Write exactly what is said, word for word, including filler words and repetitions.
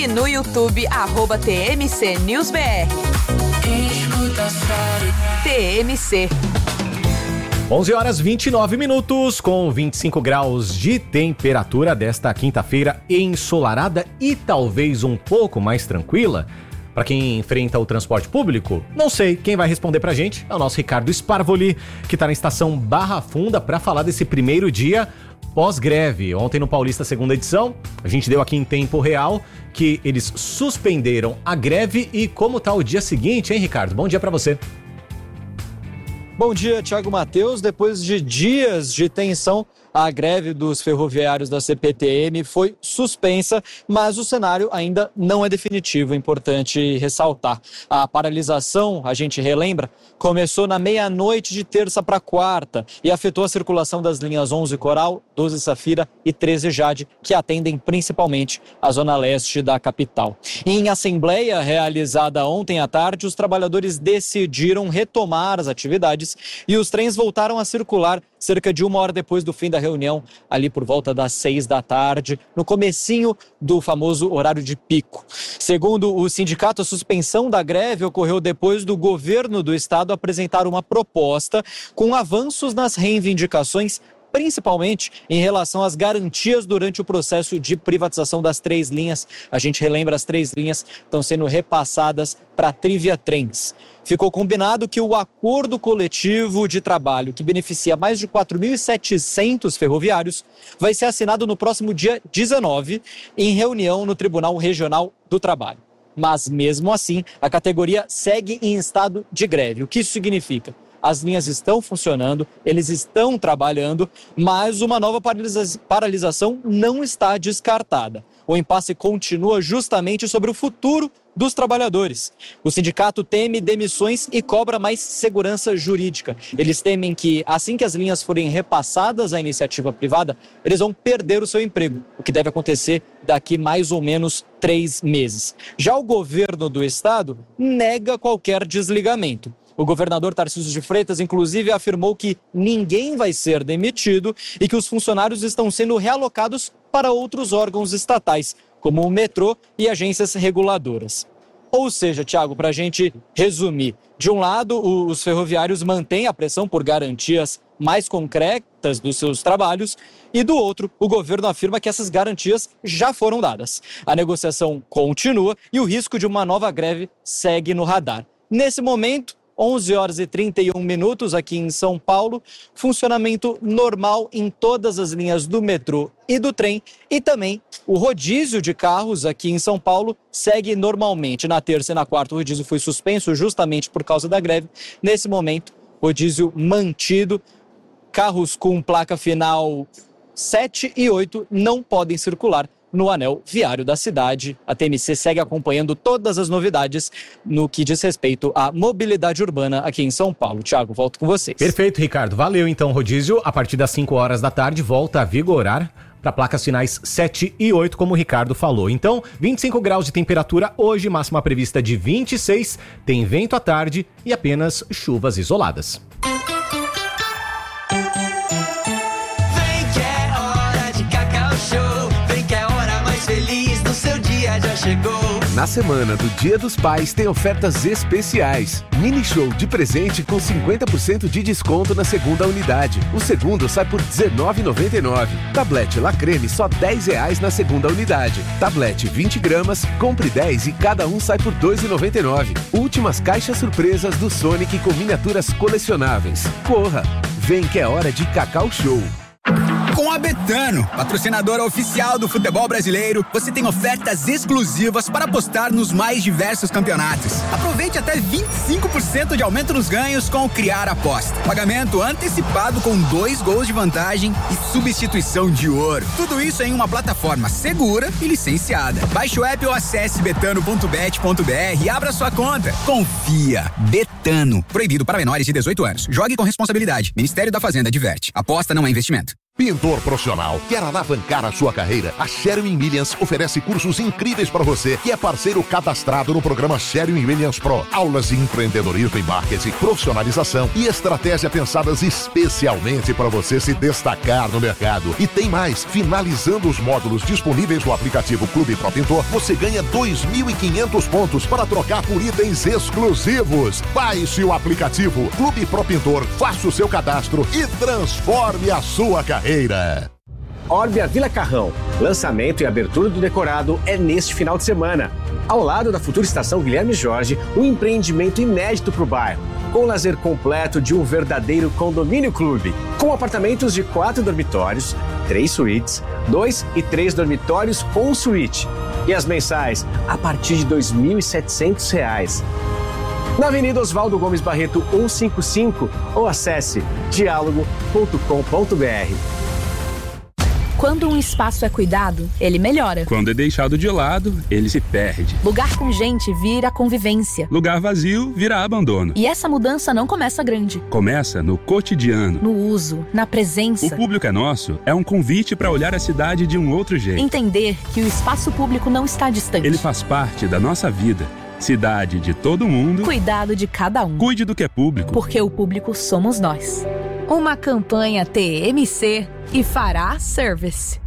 E no YouTube, arroba T M C News B R. T M C. onze horas e vinte e nove minutos, com vinte e cinco graus de temperatura desta quinta-feira ensolarada e talvez um pouco mais tranquila. Para quem enfrenta o transporte público, não sei, quem vai responder pra gente é o nosso Ricardo Sparvoli, que tá na estação Barra Funda para falar desse primeiro dia pós-greve. Ontem no Paulista segunda edição, a gente deu aqui em tempo real que eles suspenderam a greve e como tá o dia seguinte, hein, Ricardo? Bom dia para você. Bom dia, Thiago Matheus. Depois de dias de tensão, a greve dos ferroviários da C P T M foi suspensa, mas o cenário ainda não é definitivo. É importante ressaltar. A paralisação, a gente relembra, começou na meia-noite de terça para quarta e afetou a circulação das linhas onze Coral, doze Safira e treze Jade, que atendem principalmente a zona leste da capital. Em assembleia realizada ontem à tarde, os trabalhadores decidiram retomar as atividades e os trens voltaram a circular cerca de uma hora depois do fim da reunião, ali por volta das seis da tarde, no comecinho do famoso horário de pico. Segundo o sindicato, a suspensão da greve ocorreu depois do governo do estado apresentar uma proposta com avanços nas reivindicações, principalmente em relação às garantias durante o processo de privatização das três linhas. A gente relembra, as três linhas estão sendo repassadas para a Trivia Trens. Ficou combinado que o acordo coletivo de trabalho, que beneficia mais de quatro mil e setecentos ferroviários, vai ser assinado no próximo dia dezenove, em reunião no Tribunal Regional do Trabalho. Mas, mesmo assim, a categoria segue em estado de greve. O que isso significa? As linhas estão funcionando, eles estão trabalhando, mas uma nova paralisa- paralisação não está descartada. O impasse continua justamente sobre o futuro dos trabalhadores. O sindicato teme demissões e cobra mais segurança jurídica. Eles temem que, assim que as linhas forem repassadas à iniciativa privada, eles vão perder o seu emprego, o que deve acontecer daqui mais ou menos três meses. Já o governo do estado nega qualquer desligamento. O governador Tarcísio de Freitas, inclusive, afirmou que ninguém vai ser demitido e que os funcionários estão sendo realocados para outros órgãos estatais, como o metrô e agências reguladoras. Ou seja, Thiago, para a gente resumir, de um lado, os ferroviários mantêm a pressão por garantias mais concretas dos seus trabalhos e, do outro, o governo afirma que essas garantias já foram dadas. A negociação continua e o risco de uma nova greve segue no radar. Nesse momento, onze horas e trinta e um minutos aqui em São Paulo, funcionamento normal em todas as linhas do metrô e do trem e também o rodízio de carros aqui em São Paulo segue normalmente. Na terça e na quarta o rodízio foi suspenso justamente por causa da greve. Nesse momento, rodízio mantido, carros com placa final sete e oito não podem circular no anel viário da cidade. A T M C segue acompanhando todas as novidades no que diz respeito à mobilidade urbana aqui em São Paulo. Thiago, volto com vocês. Perfeito, Ricardo. Valeu, então. Rodízio, a partir das cinco horas da tarde, volta a vigorar para placas finais sete e oito, como o Ricardo falou. Então, vinte e cinco graus de temperatura hoje, máxima prevista de vinte e seis, tem vento à tarde e apenas chuvas isoladas. Já chegou. Na semana do Dia dos Pais tem ofertas especiais. Mini show de presente com cinquenta por cento de desconto na segunda unidade. O segundo sai por dezenove reais e noventa e nove centavos. Tablete La Creme só dez reais na segunda unidade. Tablete vinte gramas, compre dez e cada um sai por dois reais e noventa e nove centavos. Últimas caixas surpresas do Sonic com miniaturas colecionáveis. Corra! Vem que é hora de Cacau Show. Com a Betano, patrocinadora oficial do futebol brasileiro, você tem ofertas exclusivas para apostar nos mais diversos campeonatos. Aproveite até vinte e cinco por cento de aumento nos ganhos com o Criar Aposta. Pagamento antecipado com dois gols de vantagem e substituição de ouro. Tudo isso em uma plataforma segura e licenciada. Baixe o app ou acesse betano ponto bet ponto br e abra sua conta. Confia. Betano. Proibido para menores de dezoito anos. Jogue com responsabilidade. Ministério da Fazenda adverte. Aposta não é investimento. Pintor profissional, quer alavancar a sua carreira? A Sherwin Williams oferece cursos incríveis para você, que é parceiro cadastrado no programa Sherwin Williams Pro. Aulas de empreendedorismo e marketing, profissionalização e estratégia pensadas especialmente para você se destacar no mercado. E tem mais, finalizando os módulos disponíveis no aplicativo Clube Pro Pintor, você ganha dois mil e quinhentos pontos para trocar por itens exclusivos. Baixe o aplicativo Clube Pro Pintor, faça o seu cadastro e transforme a sua carreira. Orbia Vila Carrão. Lançamento e abertura do decorado é neste final de semana. Ao lado da futura estação Guilherme Jorge, um empreendimento inédito para o bairro, com o lazer completo de um verdadeiro condomínio clube, com apartamentos de quatro dormitórios, três suítes, dois e três dormitórios com suíte. E as mensais a partir de dois mil e setecentos reais. Na Avenida Oswaldo Gomes Barreto cento e cinquenta e cinco ou acesse diálogo ponto com ponto br. Quando um espaço é cuidado, ele melhora. Quando é deixado de lado, ele se perde. Lugar com gente vira convivência. Lugar vazio vira abandono. E essa mudança não começa grande. Começa no cotidiano. No uso, na presença. O Público é Nosso é um convite para olhar a cidade de um outro jeito. Entender que o espaço público não está distante. Ele faz parte da nossa vida. Cidade de todo mundo. Cuidado de cada um. Cuide do que é público. Porque o público somos nós. Uma campanha T M C e Fará Service.